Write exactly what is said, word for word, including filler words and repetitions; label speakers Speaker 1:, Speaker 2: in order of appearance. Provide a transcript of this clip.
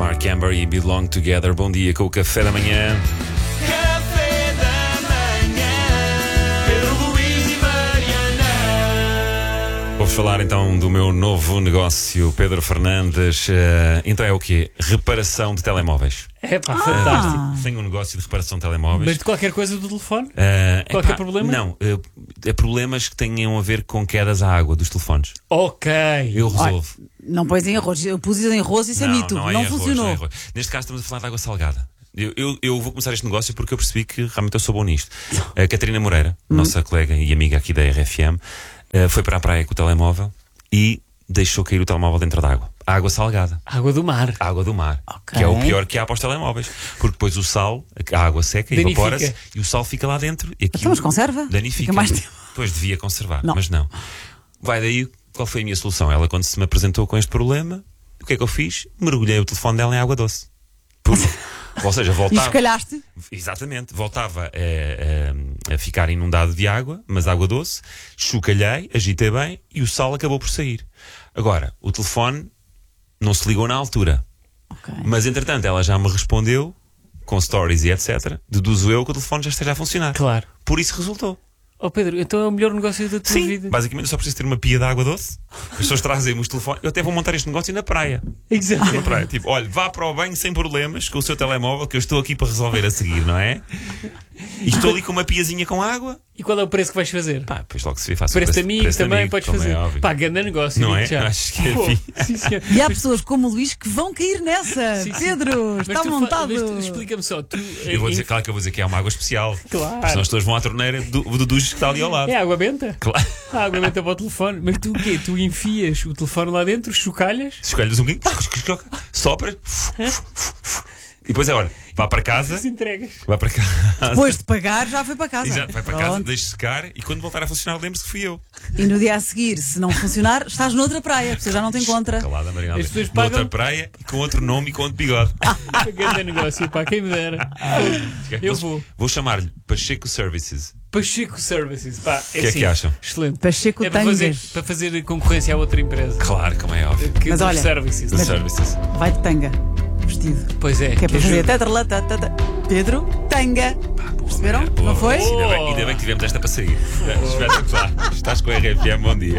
Speaker 1: Mark Amber e Belong Together. Bom dia com o Café da Manhã.
Speaker 2: Café da Manhã, Pedro Luís e Mariana.
Speaker 1: Vou-vos falar então do meu novo negócio, Pedro Fernandes. Uh, então é o quê? Reparação de telemóveis.
Speaker 3: É pá,
Speaker 1: Uh,
Speaker 3: fantástico.
Speaker 1: tenho um negócio de reparação de telemóveis.
Speaker 3: Mas de qualquer coisa do telefone?
Speaker 1: Uh,
Speaker 3: Qualquer
Speaker 1: epá,
Speaker 3: problema?
Speaker 1: Não, uh, é problemas que tenham a ver com quedas à água dos telefones.
Speaker 3: Ok.
Speaker 1: Eu resolvo.
Speaker 4: Não pões em arroz. Eu pus em arroz, isso é mito. Não,
Speaker 1: é arroz,
Speaker 4: funcionou.
Speaker 1: não é arroz. Neste caso estamos a falar de água salgada. Eu, eu, eu vou começar este negócio porque eu percebi que realmente eu sou bom nisto. A Catarina Moreira, nossa colega e amiga aqui da R F M, uh, foi para a praia com o telemóvel e deixou cair o telemóvel dentro da água. Água salgada.
Speaker 3: Água do mar.
Speaker 1: Água do mar.
Speaker 4: Ok.
Speaker 1: Que é o pior que há para os telemóveis. Porque depois o sal, a água seca,
Speaker 3: Danifica.
Speaker 1: evapora-se e o sal fica lá dentro. E aquilo
Speaker 4: Então, mas conserva?
Speaker 1: danifica.
Speaker 4: Fica mais tempo.
Speaker 1: Pois devia conservar,
Speaker 4: Não.
Speaker 1: mas não. Vai daí, qual foi a minha solução? Ela, quando se me apresentou com este problema, o que é que eu fiz? Mergulhei o telefone dela em água doce. Por... Ou seja,
Speaker 4: E
Speaker 1: voltava.
Speaker 4: escalhaste?
Speaker 1: Exatamente, voltava a, a, a ficar inundado de água, mas água doce, chocalhei, agitei bem e o sal acabou por sair. Agora, o telefone não se ligou na altura,
Speaker 4: Ok.
Speaker 1: mas entretanto ela já me respondeu com stories e etcétera. Deduzo eu que o telefone já esteja a funcionar.
Speaker 3: Claro.
Speaker 1: Por isso resultou.
Speaker 3: Oh Pedro, então é o melhor negócio da tua
Speaker 1: Sim,
Speaker 3: vida.
Speaker 1: basicamente eu só preciso ter uma pia de água doce. As pessoas trazem-me os telefones. Eu até vou montar este negócio na praia.
Speaker 3: Exato.
Speaker 1: Na praia. Tipo, olha, vá para o banho sem problemas com o seu telemóvel que eu estou aqui para resolver a seguir, não é? E estou ali com uma piazinha com água.
Speaker 3: E qual é o preço que vais fazer?
Speaker 1: Pá, depois logo se vê, faço
Speaker 3: Preço
Speaker 1: o
Speaker 3: de amigo
Speaker 1: preço de
Speaker 3: também
Speaker 1: amigo,
Speaker 3: podes
Speaker 1: como
Speaker 3: fazer.
Speaker 1: É óbvio.
Speaker 3: Pá, grande negócio.
Speaker 1: Não é?
Speaker 3: digo já.
Speaker 1: Acho que é
Speaker 3: Pô,
Speaker 1: fixe.
Speaker 3: sim, senhor.
Speaker 4: E há
Speaker 3: Mas-
Speaker 4: pessoas como o Luís que vão cair nessa.
Speaker 3: sim, sim.
Speaker 4: Pedro,
Speaker 3: mas
Speaker 4: está
Speaker 3: tu fa-
Speaker 4: montado.
Speaker 3: mas tu- Explica-me só. Tu,
Speaker 1: Eu vou dizer,
Speaker 3: em-
Speaker 1: claro que eu vou dizer que é uma água especial.
Speaker 3: Claro.
Speaker 1: Senão as pessoas vão à torneira do, do duche que está ali ao lado.
Speaker 3: É água benta?
Speaker 1: Claro.
Speaker 3: A água benta para o telefone. Mas tu o quê? Tu enfias o telefone lá dentro, chocalhas?
Speaker 1: Escolhes um bocadinho, sopras. E depois é, olha, vá para casa.
Speaker 3: As entregas.
Speaker 1: Vá para casa.
Speaker 4: Depois de pagar, já foi para casa.
Speaker 1: Exato, vai para casa,
Speaker 4: Pronto.
Speaker 1: deixe secar e quando voltar a funcionar, lembre-se que fui eu.
Speaker 4: E no dia a seguir, se não funcionar, estás noutra praia, a pessoa já não te encontra.
Speaker 1: Calada, Mariana.
Speaker 3: As pessoas
Speaker 1: Noutra
Speaker 3: pagam-
Speaker 1: praia e com outro nome e com outro bigode.
Speaker 3: Grande negócio, pá, quem me dera. Eu vou.
Speaker 1: Vou chamar-lhe Pacheco Services.
Speaker 3: Pacheco Services, pá.
Speaker 1: O que é que acham?
Speaker 3: Excelente.
Speaker 4: Pacheco
Speaker 3: É para fazer,
Speaker 4: Tangas.
Speaker 3: para fazer concorrência a outra empresa.
Speaker 1: Claro, como é óbvio.
Speaker 3: Que
Speaker 4: Mas
Speaker 3: dos
Speaker 4: olha-
Speaker 3: services.
Speaker 1: The Services.
Speaker 4: Vai de tanga, vestido.
Speaker 3: Pois é.
Speaker 4: Que é para fazer
Speaker 3: ajuda.
Speaker 4: tetrala, tata. Pedro, tanga. Perceberam?
Speaker 1: Boa,
Speaker 4: Não foi?
Speaker 1: Ainda bem, ainda bem que tivemos esta para sair. Espetacular. Estás com a R F M, bom dia.